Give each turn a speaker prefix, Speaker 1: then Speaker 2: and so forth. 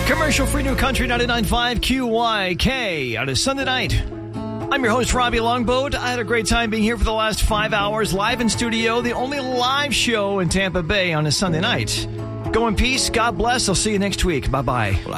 Speaker 1: Commercial-free New Country 99.5 QYK on a Sunday night. I'm your host, Robbie Longboat. I had a great time being here for the last 5 hours, live in studio, the only live show in Tampa Bay on a Sunday night. Go in peace. God bless. I'll see you next week. Bye-bye.